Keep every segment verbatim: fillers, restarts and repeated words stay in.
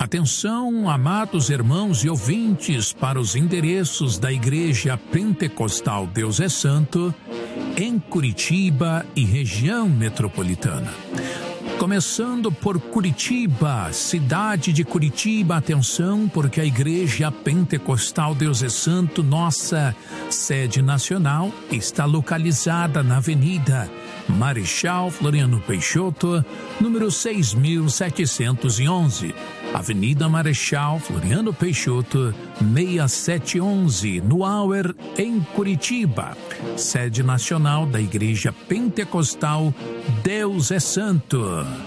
Atenção, amados irmãos e ouvintes, para os endereços da Igreja Pentecostal Deus é Santo, em Curitiba e região metropolitana. Começando por Curitiba, cidade de Curitiba, atenção, porque a Igreja Pentecostal Deus é Santo, nossa sede nacional, está localizada na Avenida Marechal Floriano Peixoto, número seis mil setecentos e onze. Avenida Marechal Floriano Peixoto, seis mil setecentos e onze, no Auer, em Curitiba. Sede nacional da Igreja Pentecostal Deus é Santo.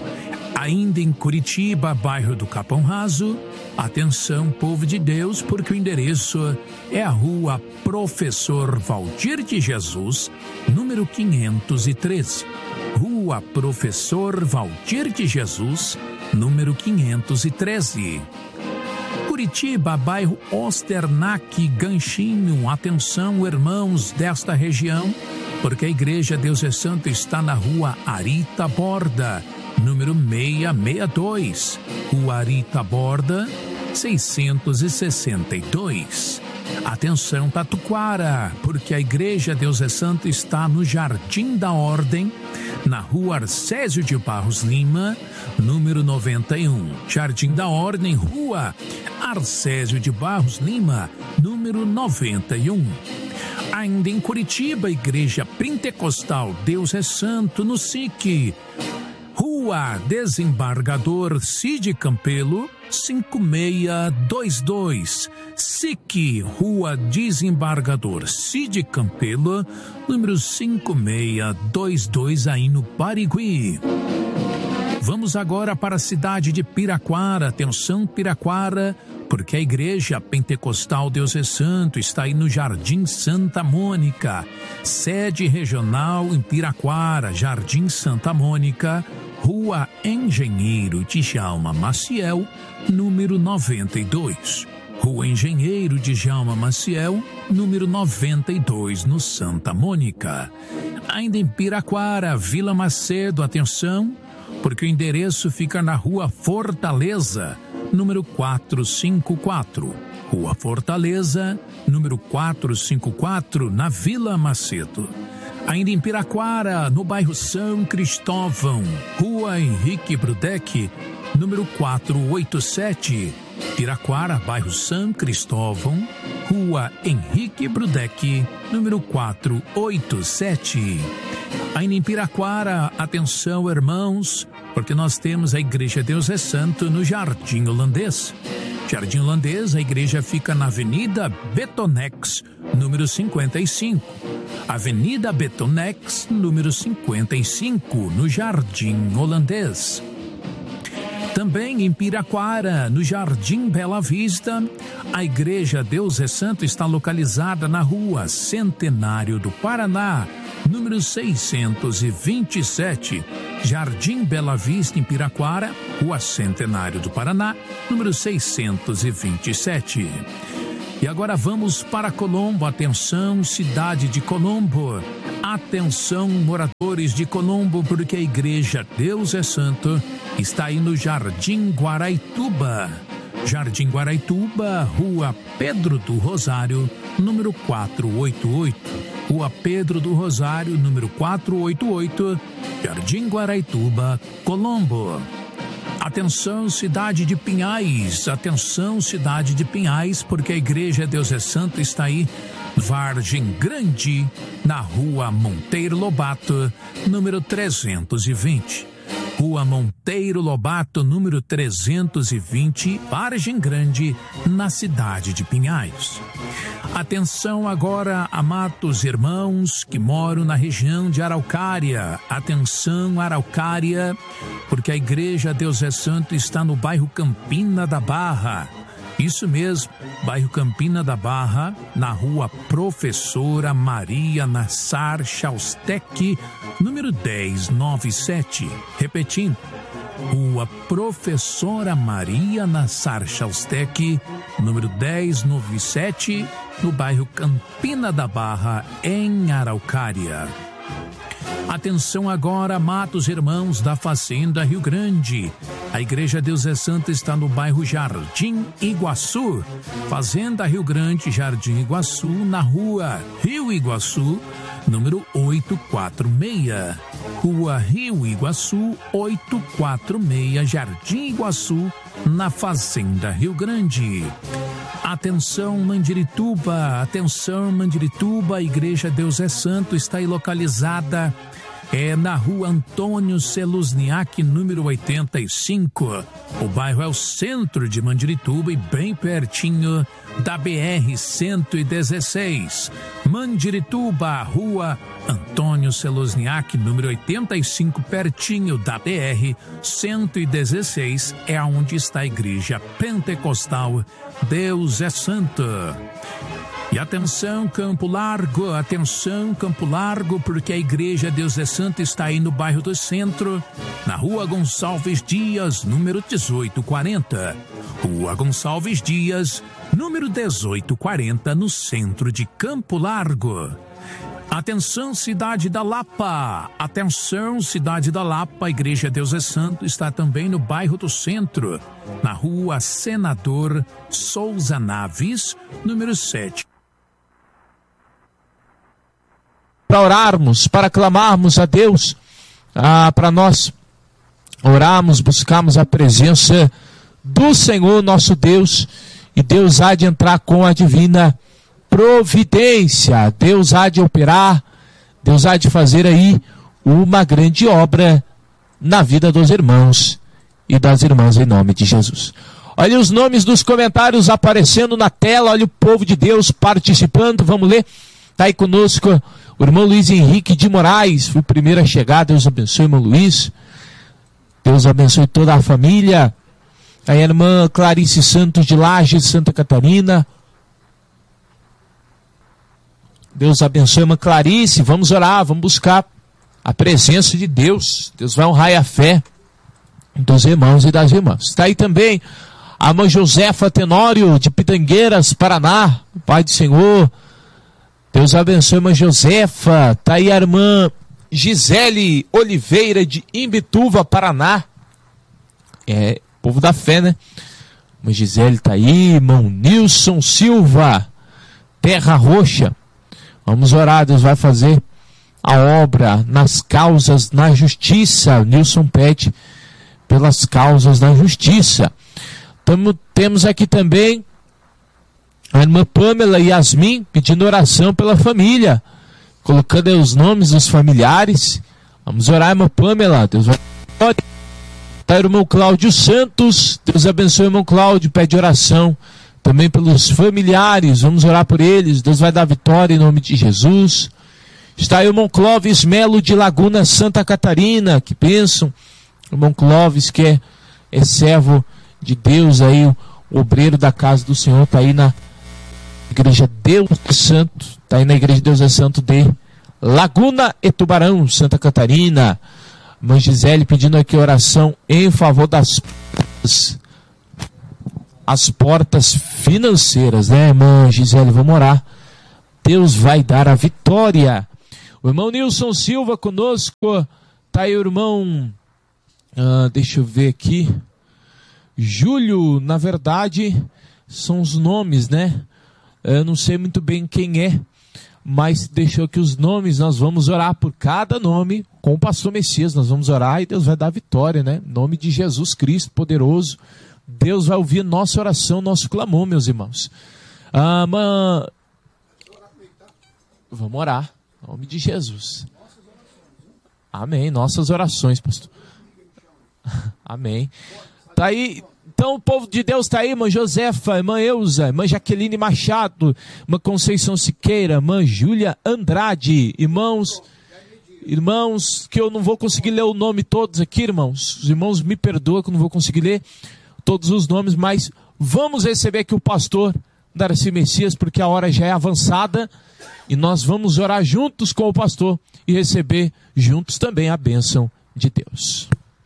Ainda em Curitiba, bairro do Capão Raso, atenção, povo de Deus, porque o endereço é a rua Professor Valdir de Jesus, número quinhentos e treze. Rua Professor Valdir de Jesus, número quinhentos e treze. Curitiba, bairro Osternac, Ganchinho. Atenção, irmãos desta região, porque a Igreja Deus é Santo está na rua Arita Borda, número seiscentos e sessenta e dois. Rua Arita Borda, seiscentos e sessenta e dois. Atenção, Tatuquara, porque a Igreja Deus é Santo está no Jardim da Ordem, na rua Arcésio de Barros Lima, número noventa e um. Jardim da Ordem, rua Arcésio de Barros Lima, número noventa e um. Ainda em Curitiba, Igreja Pentecostal Deus é Santo, no S I C, Rua Desembargador Cid Campelo, cinco seis dois dois. S I C, Rua Desembargador Cid Campelo, número cinco seis dois dois, aí no Barigui. Vamos agora para a cidade de Piraquara. Atenção, Piraquara, porque a Igreja Pentecostal Deus é Santo está aí no Jardim Santa Mônica. Sede regional em Piraquara, Jardim Santa Mônica, Rua Engenheiro Djalma Maciel, número noventa e dois. Rua Engenheiro Djalma Maciel, número noventa e dois, no Santa Mônica. Ainda em Piraquara, Vila Macedo, atenção, porque o endereço fica na Rua Fortaleza, número quatrocentos e cinquenta e quatro. Rua Fortaleza, número quatrocentos e cinquenta e quatro, na Vila Macedo. Ainda em Piraquara, no bairro São Cristóvão, Rua Henrique Brudec, número quatrocentos e oitenta e sete. Piraquara, bairro São Cristóvão, Rua Henrique Brudec, número quatrocentos e oitenta e sete. Ainda em Piraquara, atenção, irmãos, porque nós temos a Igreja Deus é Santo no Jardim Holandês. Jardim Holandês, a igreja fica na Avenida Betonex, número cinquenta e cinco. Avenida Betonex, número cinquenta e cinco, no Jardim Holandês. Também em Piraquara, no Jardim Bela Vista, a Igreja Deus é Santo está localizada na Rua Centenário do Paraná, número seiscentos e vinte e sete. Jardim Bela Vista, em Piraquara, Rua Centenário do Paraná, número seiscentos e vinte e sete. E agora vamos para Colombo. Atenção, cidade de Colombo. Atenção, moradores de Colombo, porque a Igreja Deus é Santo está aí no Jardim Guaraituba. Jardim Guaraituba, Rua Pedro do Rosário, número quatrocentos e oitenta e oito. Rua Pedro do Rosário, número quatrocentos e oitenta e oito, Jardim Guaraituba, Colombo. Atenção, cidade de Pinhais. Atenção, cidade de Pinhais, porque a Igreja Deus é Santo está aí, Vargem Grande, na Rua Monteiro Lobato, número trezentos e vinte. Rua Monteiro Lobato, número trezentos e vinte, Vargem Grande, na cidade de Pinhais. Atenção agora, amados irmãos que moram na região de Araucária. Atenção, Araucária, porque a Igreja Deus é Santo está no bairro Campina da Barra. Isso mesmo, bairro Campina da Barra, na Rua Professora Maria Nassar Chaustec, número dez noventa e sete. Repetindo, Rua Professora Maria Nassar Chaustec, número dez noventa e sete, no bairro Campina da Barra, em Araucária. Atenção agora, amados irmãos da Fazenda Rio Grande. A Igreja Deus é Santo está no bairro Jardim Iguaçu. Fazenda Rio Grande, Jardim Iguaçu, na rua Rio Iguaçu, número oitocentos e quarenta e seis. Rua Rio Iguaçu, oitocentos e quarenta e seis, Jardim Iguaçu, na Fazenda Rio Grande. Atenção, Mandirituba, atenção, Mandirituba, a Igreja Deus é Santo está aí localizada é na rua Antônio Seluzniak, número oitenta e cinco. O bairro é o centro de Mandirituba e bem pertinho da B R cento e dezesseis. Mandirituba, rua Antônio Seluzniak, número oitenta e cinco, pertinho da B R cento e dezesseis, é onde está a Igreja Pentecostal Deus é Santo. E atenção, Campo Largo, atenção, Campo Largo, porque a Igreja Deus é Santo está aí no bairro do Centro, na rua Gonçalves Dias, número dezoito quarenta. Rua Gonçalves Dias, número dezoito quarenta, no centro de Campo Largo. Atenção, Cidade da Lapa, atenção, Cidade da Lapa, a Igreja Deus é Santo está também no bairro do Centro, na rua Senador Souza Naves, número sete. Para orarmos, para clamarmos a Deus, ah, para nós orarmos, buscarmos a presença do Senhor nosso Deus, e Deus há de entrar com a divina providência, Deus há de operar, Deus há de fazer aí uma grande obra na vida dos irmãos e das irmãs em nome de Jesus. Olha os nomes dos comentários aparecendo na tela, olha o povo de Deus participando, vamos ler, está aí conosco o irmão Luiz Henrique de Moraes, foi o primeiro a chegar, Deus abençoe, irmão Luiz, Deus abençoe toda a família, a irmã Clarice Santos de Lages, Santa Catarina, Deus abençoe, irmã Clarice, vamos orar, vamos buscar a presença de Deus, Deus vai honrar a fé dos irmãos e das irmãs. Está aí também a irmã Josefa Tenório, de Pitangueiras, Paraná, Pai do Senhor, Deus abençoe, irmã Josefa. Está aí a irmã Gisele Oliveira, de Imbituva, Paraná, é, povo da fé, né? Irmã Gisele está aí, irmão Nilson Silva, Terra Roxa, vamos orar, Deus vai fazer a obra nas causas, na justiça. O Nilson pede pelas causas da justiça. Tamo, temos aqui também a irmã Pamela Yasmin pedindo oração pela família, colocando aí os nomes dos familiares. Vamos orar, irmã Pamela, Deus vai. Está o irmão Cláudio Santos, Deus abençoe o irmão Cláudio, pede oração também pelos familiares, vamos orar por eles, Deus vai dar vitória em nome de Jesus. Está aí o irmão Clóvis Melo, de Laguna, Santa Catarina, que pensam, o irmão Clóvis, que é, é servo de Deus aí, o obreiro da casa do Senhor, está aí na Igreja Deus é Santo, está aí na Igreja Deus é Santo de Laguna e Tubarão, Santa Catarina. Irmã Gisele pedindo aqui oração em favor das as portas financeiras, né, irmã Gisele? Vamos orar. Deus vai dar a vitória. O irmão Nilson Silva conosco, tá aí o irmão, ah, deixa eu ver aqui, Júlio, na verdade, são os nomes, né? Eu não sei muito bem quem é, mas deixou aqui os nomes, nós vamos orar por cada nome com o pastor Messias, nós vamos orar e Deus vai dar vitória, né? Em nome de Jesus Cristo poderoso, Deus vai ouvir nossa oração, nosso clamor, meus irmãos. Ah, man... Vamos orar, em nome de Jesus. Amém, nossas orações, pastor. Amém. Tá aí, então o povo de Deus está aí, irmã Josefa, irmã Eusa, irmã Jaqueline Machado, irmã Conceição Siqueira, irmã Júlia Andrade, irmãos, irmãos, que eu não vou conseguir ler o nome todos aqui, irmãos, os irmãos me perdoam que eu não vou conseguir ler todos os nomes, mas vamos receber aqui o pastor Darcy Messias, porque a hora já é avançada, e nós vamos orar juntos com o pastor e receber juntos também a bênção de Deus.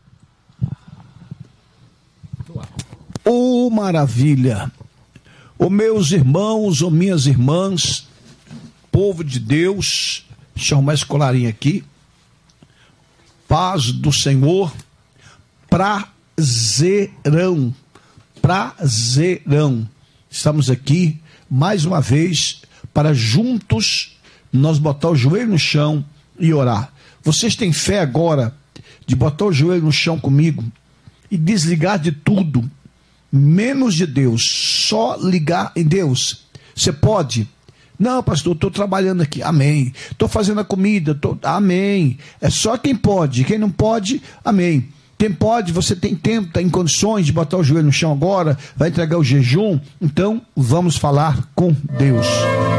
Oh, maravilha! Ô oh, meus irmãos, ô oh, minhas irmãs, povo de Deus, deixa eu arrumar esse colarinho aqui. paz do Senhor, prazerão, prazerão. Estamos aqui mais uma vez para juntos nós botar o joelho no chão e orar. Vocês têm fé agora de botar o joelho no chão comigo e desligar de tudo, menos de Deus, só ligar em Deus? Você pode? Não, pastor, estou trabalhando aqui, amém. Estou fazendo a comida, tô... amém. É só quem pode, quem não pode, amém. Quem pode, você tem tempo, está em condições de botar o joelho no chão agora, vai entregar o jejum, então vamos falar com Deus.